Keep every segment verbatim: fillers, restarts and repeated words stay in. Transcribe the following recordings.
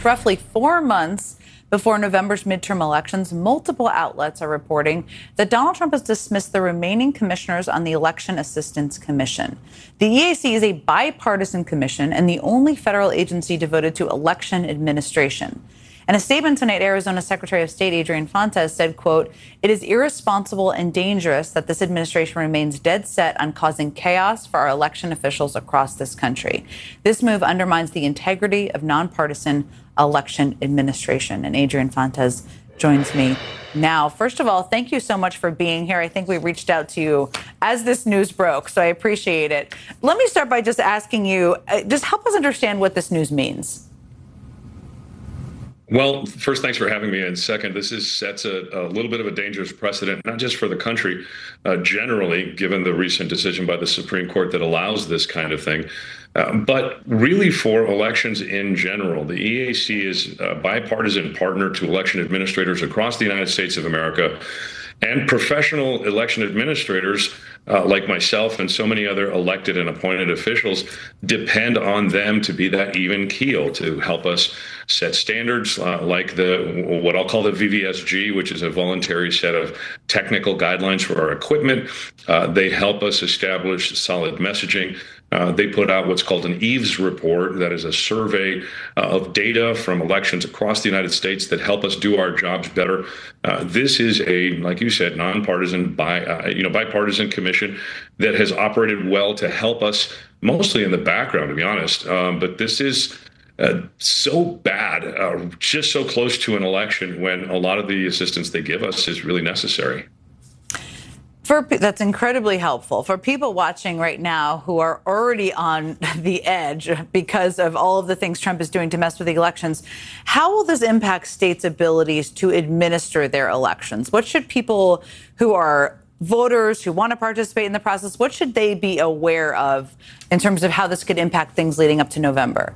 roughly four months before November's midterm elections, multiple outlets are reporting that Donald Trump has dismissed the remaining commissioners on the Election Assistance Commission. The E A C is a bipartisan commission and the only federal agency devoted to election administration. In a statement tonight, Arizona Secretary of State Adrian Fontes said, quote, "It is irresponsible and dangerous that this administration remains dead set on causing chaos for our election officials across this country. This move undermines the integrity of nonpartisan election administration." And Adrian Fontes joins me now. First of all, thank you so much for being here. I think we reached out to you as this news broke, so I appreciate it. Let me start by just asking you, uh, just help us understand what this news means. Well, first, thanks for having me. And second, this is sets a, a little bit of a dangerous precedent, not just for the country uh, generally, given the recent decision by the Supreme Court that allows this kind of thing, uh, but really for elections in general. The E A C is a bipartisan partner to election administrators across the United States of America, and professional election administrators Uh, like myself and so many other elected and appointed officials depend on them to be that even keel to help us set standards uh, like the what I'll call the V V S G, which is a voluntary set of technical guidelines for our equipment. Uh, they help us establish solid messaging. Uh, they put out what's called an EVES report, that is a survey uh, of data from elections across the United States that help us do our jobs better. Uh, this is a, like you said, nonpartisan, bi, uh, you know, bipartisan commission that has operated well to help us, mostly in the background, to be honest. Um, but this is uh, so bad, uh, just so close to an election when a lot of the assistance they give us is really necessary. For, that's incredibly helpful. For people watching right now who are already on the edge because of all of the things Trump is doing to mess with the elections, how will this impact states' abilities to administer their elections? What should people who are voters who want to participate in the process, what should they be aware of in terms of how this could impact things leading up to November?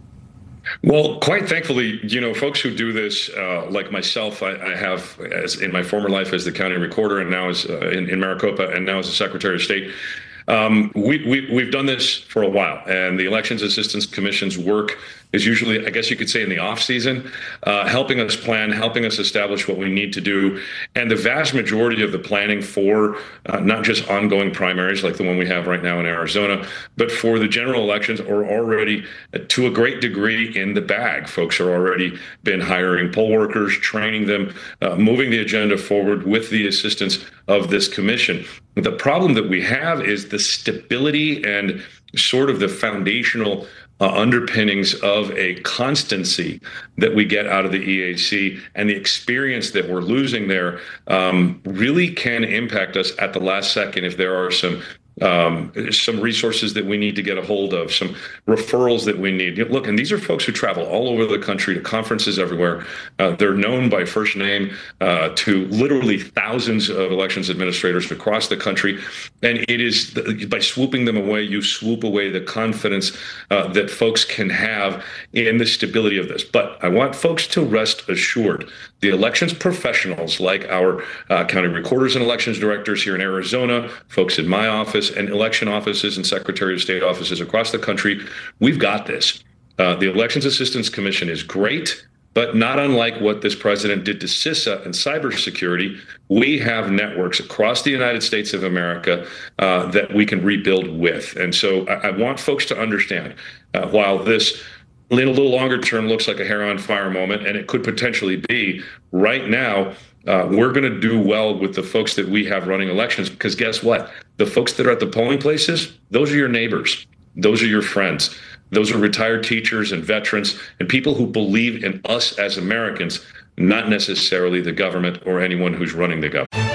Well, quite thankfully, you know, folks who do this, uh, like myself, I, I have, as in my former life as the county recorder and now as uh, in, in Maricopa and now as the Secretary of State, um, we, we, we've done this for a while. And the Elections Assistance Commission's work is usually, I guess you could say, in the off season, uh, helping us plan, helping us establish what we need to do. And the vast majority of the planning for uh, not just ongoing primaries like the one we have right now in Arizona, but for the general elections are already, uh, to a great degree, in the bag. Folks are already been hiring poll workers, training them, uh, moving the agenda forward with the assistance of this commission. The problem that we have is the stability and sort of the foundational Uh, underpinnings of a constancy that we get out of the E A C, and the experience that we're losing there um, really can impact us at the last second if there are some um, some resources that we need to get a hold of, some referrals that we need. Look, and these are folks who travel all over the country to conferences everywhere. Uh, they're known by first name uh, to literally thousands of elections administrators across the country. And it is by swooping them away, you swoop away the confidence uh, that folks can have in the stability of this. But I want folks to rest assured. The elections professionals, like our uh, county recorders and elections directors here in Arizona, folks in my office, and election offices and Secretary of State offices across the country, we've got this. Uh, the Elections Assistance Commission is great, but not unlike what this president did to CISA and cybersecurity, we have networks across the United States of America uh, that we can rebuild with. And so I, I want folks to understand, uh, while this in a little longer term looks like a hair on fire moment, and it could potentially be, right now, uh, we're going to do well with the folks that we have running elections, because guess what? The folks that are at the polling places, those are your neighbors. Those are your friends. Those are retired teachers and veterans and people who believe in us as Americans, not necessarily the government or anyone who's running the government.